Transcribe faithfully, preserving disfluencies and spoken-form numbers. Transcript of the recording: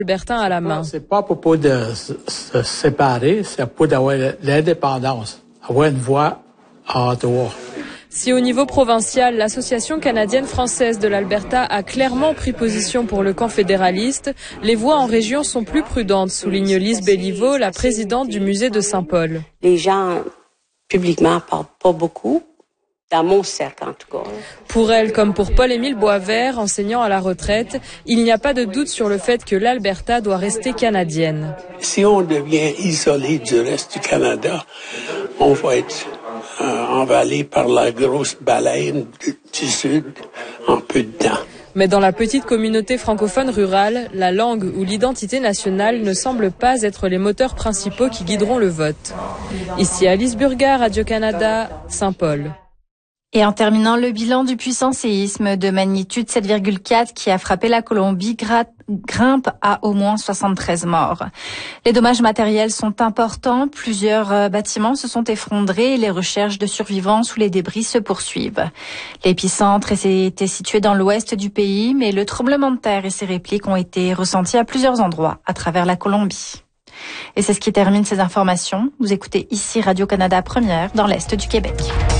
Albertain à la main. C'est pas à propos de se séparer, c'est à propos d'avoir l'indépendance, avoir une voix à Ottawa. Si au niveau provincial, l'Association canadienne-française de l'Alberta a clairement pris position pour le camp fédéraliste, les voix en région sont plus prudentes, souligne Lise Béliveau, la présidente du musée de Saint-Paul. Les gens, publiquement, parlent pas beaucoup. Dans mon cercle, en tout cas. Pour elle, comme pour Paul-Émile Boisvert, enseignant à la retraite, il n'y a pas de doute sur le fait que l'Alberta doit rester canadienne. Si on devient isolé du reste du Canada, on va être euh, envalé par la grosse baleine du, du Sud en peu de temps. Mais dans la petite communauté francophone rurale, la langue ou l'identité nationale ne semblent pas être les moteurs principaux qui guideront le vote. Ici Alice Burgard, Radio-Canada, Saint-Paul. Et en terminant, le bilan du puissant séisme de magnitude sept virgule quatre qui a frappé la Colombie grimpe à au moins soixante-treize morts. Les dommages matériels sont importants. Plusieurs bâtiments se sont effondrés et les recherches de survivants sous les débris se poursuivent. L'épicentre était situé dans l'ouest du pays, mais le tremblement de terre et ses répliques ont été ressentis à plusieurs endroits à travers la Colombie. Et c'est ce qui termine ces informations. Vous écoutez ici Radio-Canada Première dans l'est du Québec.